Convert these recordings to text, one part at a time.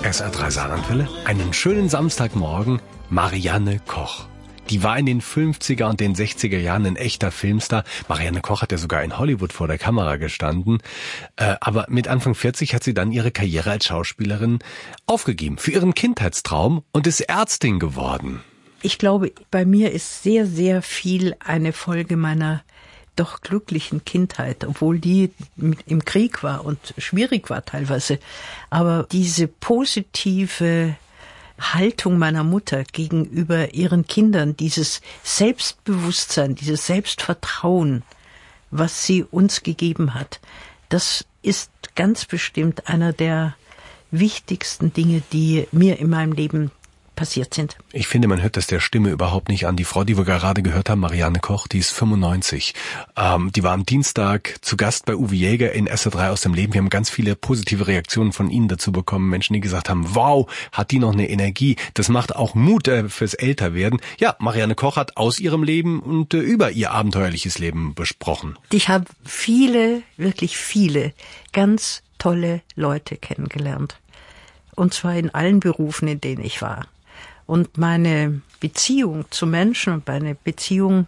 SR3 Saarlandwelle. Einen schönen Samstagmorgen. Marianne Koch. Die war in den 50er und den 60er Jahren ein echter Filmstar. Marianne Koch hat ja sogar in Hollywood vor der Kamera gestanden. Aber mit Anfang 40 hat sie dann ihre Karriere als Schauspielerin aufgegeben für ihren Kindheitstraum und ist Ärztin geworden. Ich glaube, bei mir ist sehr, sehr viel eine Folge meiner doch glücklichen Kindheit, obwohl die im Krieg war und schwierig war teilweise. Aber diese positive Haltung meiner Mutter gegenüber ihren Kindern, dieses Selbstbewusstsein, dieses Selbstvertrauen, was sie uns gegeben hat, das ist ganz bestimmt einer der wichtigsten Dinge, die mir in meinem Leben passiert sind. Ich finde, man hört das der Stimme überhaupt nicht an. Die Frau, die wir gerade gehört haben, Marianne Koch, die ist 95. Die war am Dienstag zu Gast bei Uwe Jäger in SR3 aus dem Leben. Wir haben ganz viele positive Reaktionen von Ihnen dazu bekommen. Menschen, die gesagt haben, wow, hat die noch eine Energie. Das macht auch Mut fürs Älterwerden. Ja, Marianne Koch hat aus ihrem Leben und über ihr abenteuerliches Leben besprochen. Ich habe viele, wirklich viele ganz tolle Leute kennengelernt. Und zwar in allen Berufen, in denen ich war. Und meine Beziehung zu Menschen und meine Beziehung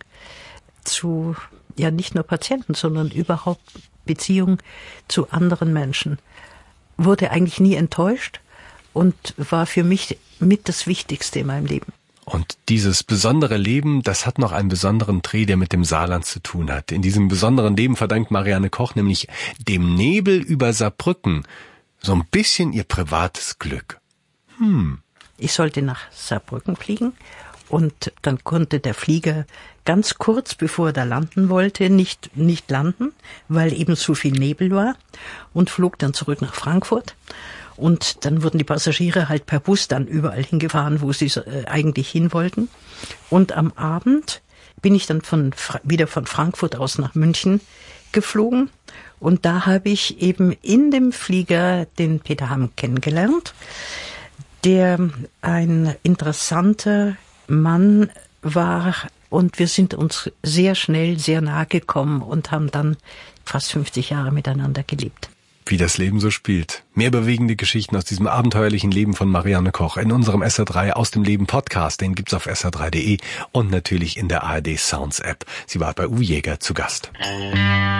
zu, ja nicht nur Patienten, sondern überhaupt Beziehung zu anderen Menschen, wurde eigentlich nie enttäuscht und war für mich mit das Wichtigste in meinem Leben. Und dieses besondere Leben, das hat noch einen besonderen Dreh, der mit dem Saarland zu tun hat. In diesem besonderen Leben verdankt Marianne Koch nämlich dem Nebel über Saarbrücken so ein bisschen ihr privates Glück. Ich sollte nach Saarbrücken fliegen und dann konnte der Flieger ganz kurz, bevor er da landen wollte, nicht landen, weil eben so viel Nebel war und flog dann zurück nach Frankfurt. Und dann wurden die Passagiere halt per Bus dann überall hingefahren, wo sie eigentlich hin wollten. Und am Abend bin ich dann wieder von Frankfurt aus nach München geflogen. Und da habe ich eben in dem Flieger den Peter Hamm kennengelernt, der ein interessanter Mann war. Und wir sind uns sehr schnell sehr nahe gekommen und haben dann fast 50 Jahre miteinander gelebt. Wie das Leben so spielt. Mehr bewegende Geschichten aus diesem abenteuerlichen Leben von Marianne Koch in unserem SR3 aus dem Leben Podcast. Den gibt's auf sr3.de und natürlich in der ARD Sounds App. Sie war bei Uwe Jäger zu Gast.